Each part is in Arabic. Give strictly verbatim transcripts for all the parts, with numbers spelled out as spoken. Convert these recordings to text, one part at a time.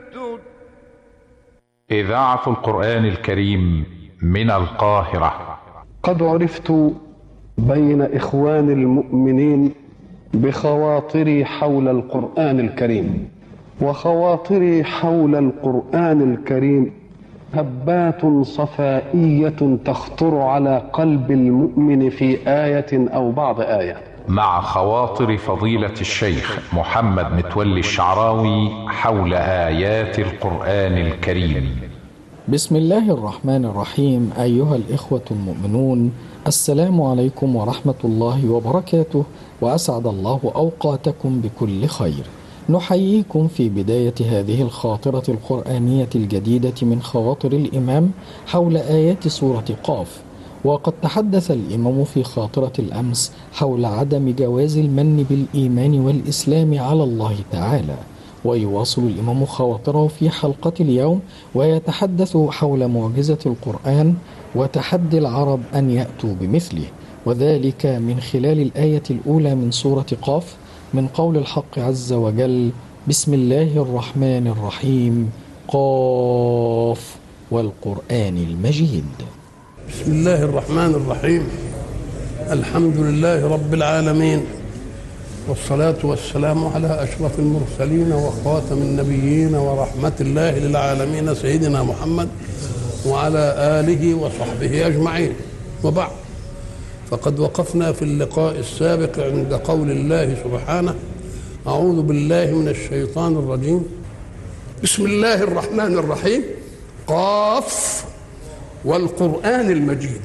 إذاعة القرآن الكريم من القاهرة. قد عرفت بين إخوان المؤمنين بخواطري حول القرآن الكريم، وخواطري حول القرآن الكريم هبات صفائية تخطر على قلب المؤمن في آية أو بعض آية. مع خواطر فضيلة الشيخ محمد متولي الشعراوي حول آيات القرآن الكريم. بسم الله الرحمن الرحيم. أيها الإخوة المؤمنون، السلام عليكم ورحمة الله وبركاته، وأسعد الله أوقاتكم بكل خير. نحييكم في بداية هذه الخاطرة القرآنية الجديدة من خواطر الإمام حول آيات سورة قاف. وقد تحدث الإمام في خاطرة الأمس حول عدم جواز المن بالإيمان والإسلام على الله تعالى، ويواصل الإمام خواطره في حلقة اليوم ويتحدث حول معجزة القرآن وتحدي العرب أن يأتوا بمثله، وذلك من خلال الآية الأولى من سورة قاف من قول الحق عز وجل: بسم الله الرحمن الرحيم، قاف والقرآن المجيد. بسم الله الرحمن الرحيم. الحمد لله رب العالمين، والصلاة والسلام على أشرف المرسلين وخاتم النبيين ورحمة الله للعالمين سيدنا محمد وعلى آله وصحبه أجمعين، وبعد. فقد وقفنا في اللقاء السابق عند قول الله سبحانه: أعوذ بالله من الشيطان الرجيم، بسم الله الرحمن الرحيم، قاف والقرآن المجيد.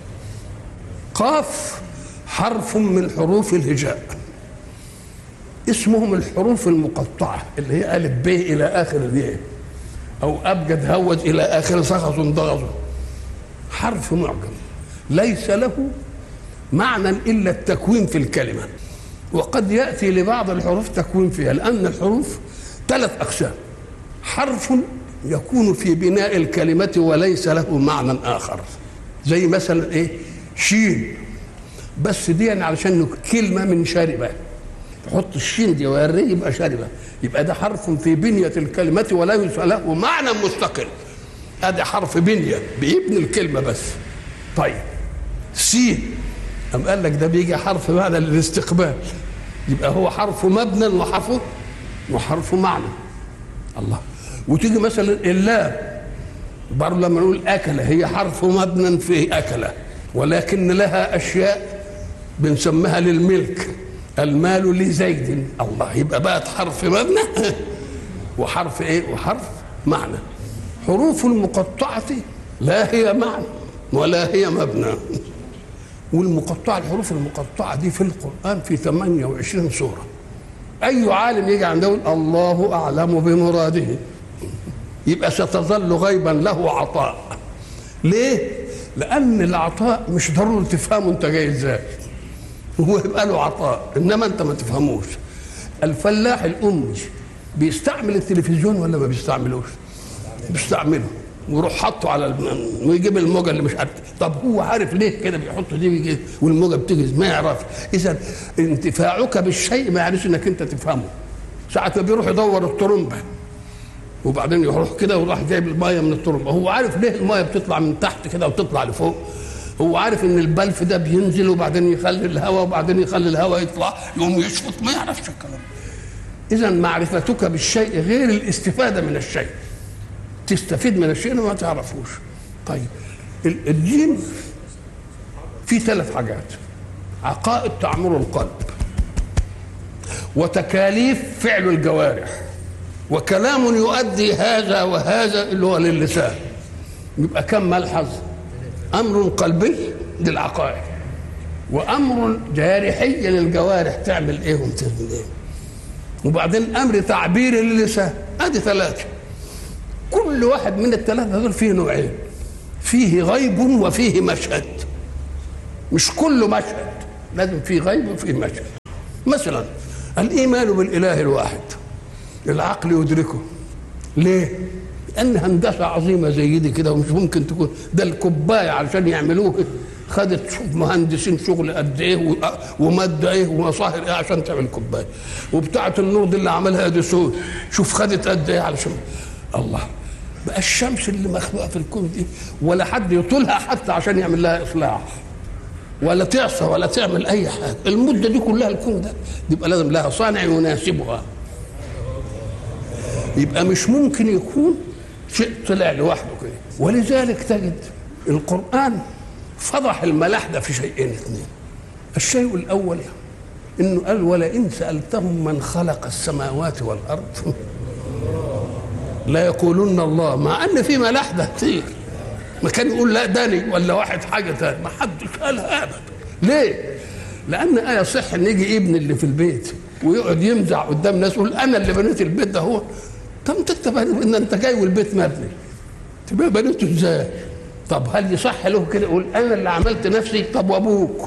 قاف حرف من حروف الهجاء، اسمهم الحروف المقطعة اللي هي ألف ب إلى آخر الياء، أو أبجد هوج إلى آخر صخص ضغط. حرف معجم ليس له معنى إلا التكوين في الكلمة، وقد يأتي لبعض الحروف تكوين فيها، لأن الحروف ثلاث أقسام: حرف يكون في بناء الكلمة وليس له معنى آخر، زي مثلا إيه؟ شين، بس دي يعني علشان كلمة من شاربة، تحط الشين دي ويريه يبقى شاربة، يبقى ده حرف في بنية الكلمة وليس له معنى مستقل. هذا حرف بنية بيبني الكلمة بس. طيب سين، أم قال لك ده بيجي حرف معنى للاستقبال، يبقى هو حرف مبنى وحرف وحرف معنى. الله. وتيجي مثلا اللام برضه لما نقول أكلة، هي حرف مبنى في أكلة، ولكن لها أشياء بنسميها للملك، المال لزيد. الله. يبقى بقت حرف مبنى وحرف إيه؟ وحرف معنى. حروف المقطعة لا هي معنى ولا هي مبنى. والمقطعة، الحروف المقطعة دي في القرآن في ثمانية وعشرين سورة. أي عالم يجي عنده يقول الله أعلم بمراده، يبقى ستظل غيبا له عطاء. ليه؟ لأن العطاء مش ضروري تفهمه أنت جاي إزاي، هو يبقى له عطاء إنما أنت ما تفهموش. الفلاح الأمي بيستعمل التلفزيون ولا ما بيستعملوش؟ بيستعمله، ويروح حطه على الم... ويجيب الموجه اللي مش عارف. طب هو عارف ليه كده بيحط دي ويجي والموجه بتجري؟ ما يعرفش. اذا انتفاعك بالشيء ما يعرفش انك انت تفهمه. ساعه ما بيروح يدور الطرمبه وبعدين يروح كده وراح جايب الميه من الطرمبه، هو عارف ليه الميه بتطلع من تحت كده وتطلع لفوق؟ هو عارف ان البلف ده بينزل وبعدين يخلي الهواء وبعدين يخلي الهواء يطلع يقوم يشفط، ما يعرفش الكلام. اذا معرفتك بالشيء غير الاستفاده من الشيء. تستفيد من الشيء ما تعرفوش. طيب الدين فيه ثلاث حاجات: عقائد تعمر القلب، وتكاليف فعل الجوارح، وكلام يؤدي هذا وهذا اللي هو للسان. يبقى كم ملحظ؟ امر قلبي للعقائد، وامر جارحي للجوارح تعمل ايه وتعمل ايه، وبعدين امر تعبيري للسان. ادي ثلاثه. كل واحد من الثلاثه دول فيه نوعين: فيه غيب وفيه مشهد. مش كله مشهد، لازم فيه غيب وفيه مشهد. مثلا الايمان بالاله الواحد العقل يدركه. ليه؟ لان هندسه عظيمه زي دي كده ومش ممكن تكون. ده الكوبايه علشان يعملوه خدت شوف مهندسين شغل قد ايه وماده ايه ومصاهر ايه عشان تعمل كوبايه. وبتاعه النور دي اللي عملها اديسون شوف خدت قد ايه علشان. الله بقى الشمس اللي مخلوقه في الكون دي ولا حد يطولها حتى عشان يعمل لها اصلاح ولا تعصى ولا تعمل اي حاجه، المده دي كلها الكون ده يبقى لازم لها صانع يناسبها. يبقى مش ممكن يكون شيء طلع لوحده كده. ولذلك تجد القرآن فضح الملاح ده في شيئين اثنين. الشيء الأول إنه قال ولئن سألتهم من خلق السماوات والأرض لا يقولون الله، مع أن في ملاح ده كتير ما كان يقول لا داني ولا واحد حاجة تاني، ما حدش قالها أبدا. ليه؟ لأن آية صح إن يجي ابن اللي في البيت ويقعد يمزع قدام ناس يقول أنا اللي بنيت البيت ده هو. طب انت ان انت جاي والبيت مبني تبقى بنيته ازاي؟ طب هل يصح له كده يقول انا اللي عملت نفسي؟ طب وابوك؟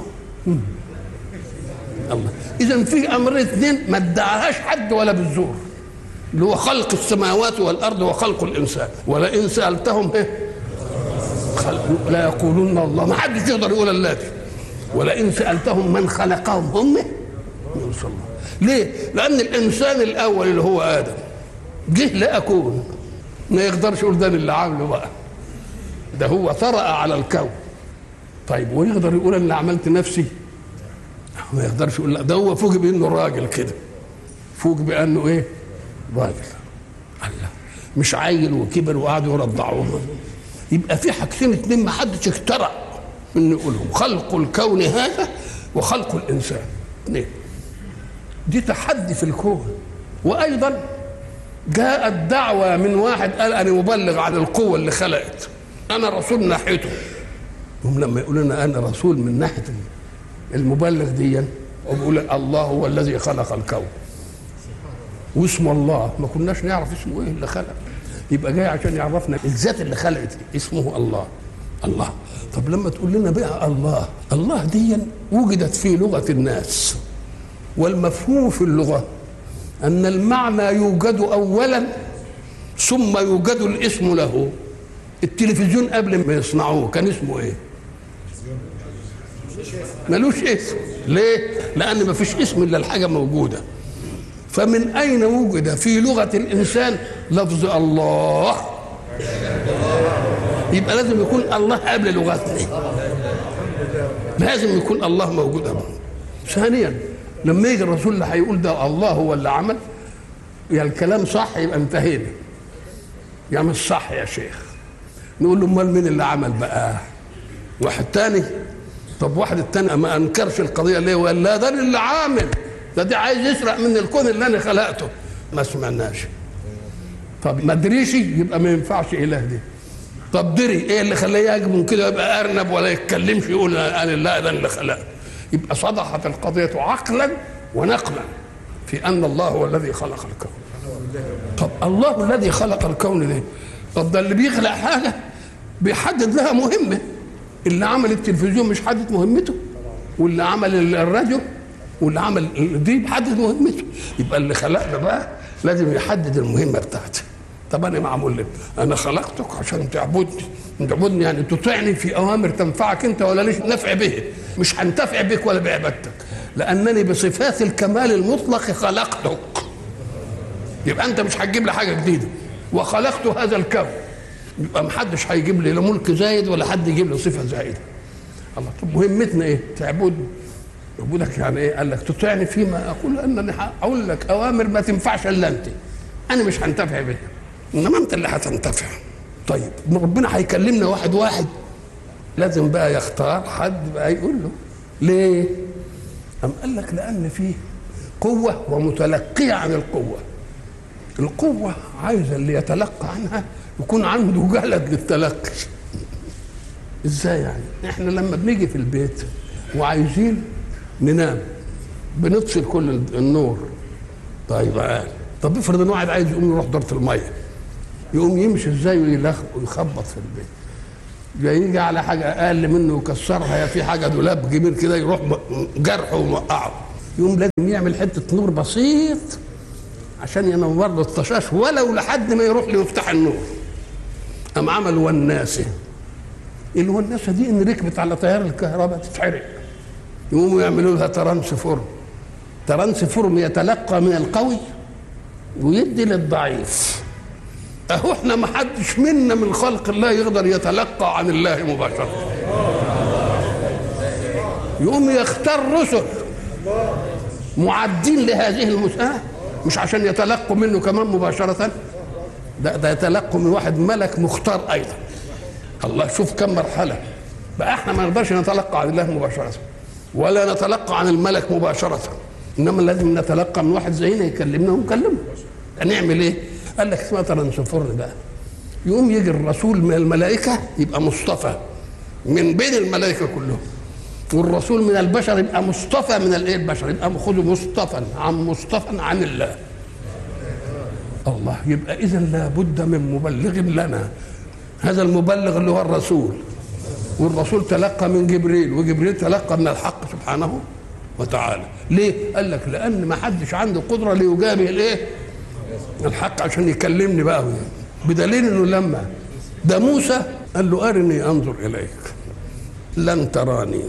الله. اذا في امر اثنين ما ادعاهاش حد ولا بالزور، اللي هو خلق السماوات والارض وخلق الانسان. ولئن سالتهم ايه؟ لا يقولون الله، ما حدش يقدر يقول الا دي. ولئن سالتهم من خلقهم هم يوصل الله. ليه؟ لان الانسان الاول اللي هو ادم جه لا أكون، ما يقدرش يقول ده اللي عامله بقى، ده هو طرأ على الكون. طيب ويقدر يقول أنا عملت نفسي؟ ما يقدرش يقول لا، ده هو فوق بأنه راجل كده، فوق بأنه إيه؟ راجل. الله، مش عيل وكبر وقعدوا يرضعوه. يبقى في حاجتين اتنين ما حدش اخترع إنه يقولهم، خلق الكون هذا وخلق الإنسان. اثنين دي تحدي في الكون. وأيضا جاءت دعوة من واحد قال أنا مبلغ عن القوة اللي خلقت، أنا رسول ناحيته. هم لما يقولوا لنا أنا رسول من ناحية المبلغ دي وبيقول الله هو الذي خلق الكون واسمه الله، ما كناش نعرف اسمه إيه اللي خلق. يبقى جاي عشان يعرفنا الذات اللي خلقت اسمه الله. الله. طب لما تقول لنا بقى الله، الله دي وجدت في لغة الناس، والمفهوم في اللغة أن المعنى يوجد أولا ثم يوجد الاسم له. التلفزيون قبل ما يصنعوه كان اسمه إيه؟ ملوش اسم. ليه؟ لأن ما فيش اسم إلا الحاجة موجودة. فمن أين وجد في لغة الإنسان لفظ الله؟ يبقى لازم يكون الله قبل لغتنا، لازم يكون الله موجود قبل. ثانيا لما يجي الرسول اللي هيقول ده الله هو اللي عمل، يا الكلام صح يبقى انتهينا، يا مش صح يا شيخ. نقول له امال مين اللي عمل بقى؟ واحد تاني. طب واحد التاني ما انكرش القضيه ليه وقال لا ده اللي عامل، ده دي عايز يسرق من الكون اللي انا خلقته، ما سمعناش. طب ما دريش يبقى ما ينفعش اله دي. طب دري ايه اللي خلاه يهاجمه كده يبقى ارنب ولا يتكلمش يقول انا لا ده اللي خلقه؟ يبقى صدحت القضية عقلا ونقلا في أن الله هو الذي خلق الكون. طب الله الذي خلق الكون ليه؟ طب ده اللي بيخلق حاجة بيحدد لها مهمة. اللي عمل التلفزيون مش حدد مهمته، واللي عمل الراديو واللي عمل دي بيحدد مهمته. يبقى اللي خلقنا بقى لازم يحدد المهمة بتاعتي. طب أنا معمول لك، أنا خلقتك عشان تعبدني، تعبدني يعني تطيعني في أوامر تنفعك أنت ولا ليش نفع به، مش هنتفع بك ولا بعبادتك، لأنني بصفات الكمال المطلق خلقتك. يبقى أنت مش هتجيب لي حاجة جديدة، وخلقت هذا الكون، يبقى محدش هيجيب لي لا ملك زايد ولا حد يجيب لي صفة زايدة. الله. طب مهمتنا إيه؟ تعبدني. يقولك يعني إيه؟ قال لك تطيعني فيما أقول، أنني هقول لك أوامر ما تنفعش إلا أنت، أنا مش هنتفع بها انما انت اللي هتنتفع. طيب ربنا هيكلمنا واحد واحد، لازم بقى يختار حد بقى يقول له ليه؟ أم قال لك لأن فيه قوة ومتلقية عن القوة. القوة عايزة اللي يتلقى عنها يكون عنده جهلة للتلقي. ازاي يعني؟ احنا لما بنيجي في البيت وعايزين ننام بنطفي كل النور. طيب عال. طب افرض ان واحد عايز يقوم يروح دورة المية، يقوم يمشي ازاي ويخبط في البيت؟ يجي على حاجه اقل منه يكسرها، يا في حاجه دولاب كبير كده يروح جرحه وموقعه. يقوم لازم يعمل حته نور بسيط عشان ينور له الطشاش ولو لحد ما يروح لمفتاح النور. قام عمل وناسه. الوناسه دي ان ركبت على تيار الكهرباء تتحرق، يقوموا يعملوا لها ترانسفورم. ترانسفورم يتلقى من القوي ويدي للضعيف. اهو احنا ما حدش منا من خلق الله يقدر يتلقى عن الله مباشرة. يقوم يختار رسل معدين لهذه المساءة مش عشان يتلقوا منه كمان مباشرة، ده, ده يتلقوا من واحد ملك مختار أيضا. الله شوف كم مرحلة بقى. احنا ما نقدرش نتلقى عن الله مباشرة ولا نتلقى عن الملك مباشرة، إنما لازم نتلقى من واحد زينا يكلمنا ونكلمه. هنعمل إيه؟ قال لك مثلا سفر بقى، يقوم يجي الرسول من الملائكة يبقى مصطفى من بين الملائكة كلهم، والرسول من البشر يبقى مصطفى من الايه البشر، يبقى خذوا مصطفى عن مصطفى عن الله. الله يبقى اذا لابد من مبلغ لنا. هذا المبلغ اللي هو الرسول، والرسول تلقى من جبريل وجبريل تلقى من الحق سبحانه وتعالى. ليه؟ قال لك لان ما حدش عنده قدره ليجابه الايه الحق عشان يكلمني بقى، بدليل انه لما ده موسى قال له ارني انظر اليك لن تراني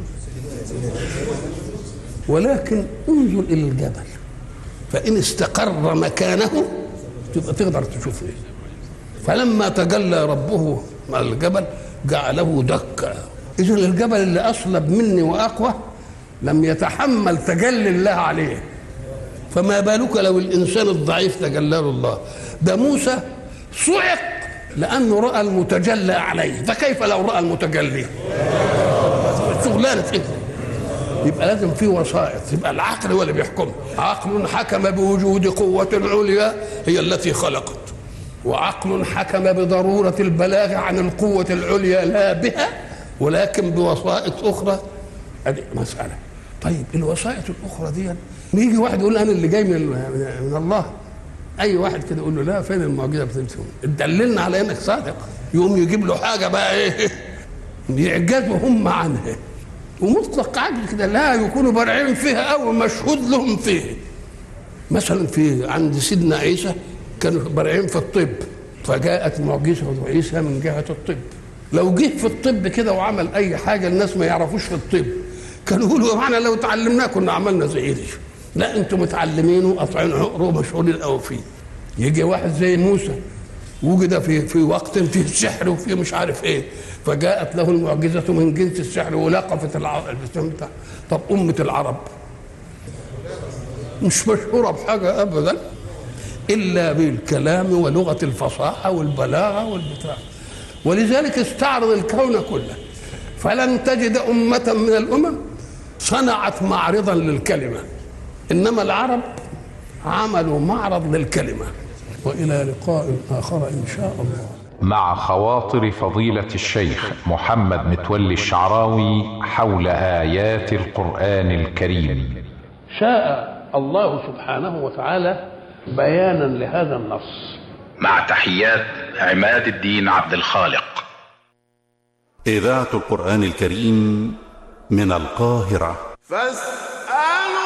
ولكن انظر الى الجبل فان استقر مكانه تبقى تقدر تشوفني. فلما تجلى ربه مع الجبل جعله دكا. اذا الجبل اللي اصلب مني واقوى لم يتحمل تجلي الله عليه، فما بالك لو الانسان الضعيف تجلى له الله. ده موسى صعق لانه راى المتجلى عليه، فكيف لو راى المتجلي؟ شغلانه ايه؟ يبقى لازم في وسائط، يبقى العقل هو اللي بيحكم. عقل حكم بوجود قوة عليا هي التي خلقت، وعقل حكم بضرورة البلاغ عن القوة العليا لا بها ولكن بوسائط أخرى. هذه مسألة. طيب الوسائط الأخرى دي يجي واحد يقول أنا اللي جاي من, من الله، أي واحد كده يقول له لا فين المعجزة بتاعتهم؟ دللنا على إنك صادق. يقوم يجيب له حاجة بقى إيه يعجزوا هم عنها، ومطلق عجز كده لا يكونوا بارعين فيها أو مشهود لهم فيه. مثلا في عند سيدنا عيسى كانوا بارعين في الطب، فجاءت معجزة عيسى من جهة الطب. لو جه في الطب كده وعمل أي حاجة الناس ما يعرفوش في الطب كانوا يقولوا معنا لو تعلمناه كنا عملنا زي دي. لا انتم متعلمين وقاطعين عقره ومشغولين قوي فيه. يجي واحد زي موسى وجد في في وقت فيه السحر وفيه مش عارف ايه، فجاءت له المعجزة من جنس السحر ولقفت العرب. طب أمة العرب مش مشهورة بحاجة أبدا إلا بالكلام ولغة الفصاحة والبلاغة والبتاع، ولذلك استعرض الكون كله فلن تجد أمة من الأمم صنعت معرضا للكلمة، إنما العرب عملوا معرض للكلمة. وإلى لقاء آخر إن شاء الله. مع خواطر فضيلة الشيخ محمد متولي الشعراوي حول آيات القرآن الكريم. شاء الله سبحانه وتعالى بيانا لهذا النص. مع تحيات عماد الدين عبد الخالق. إذاعة القرآن الكريم من القاهرة.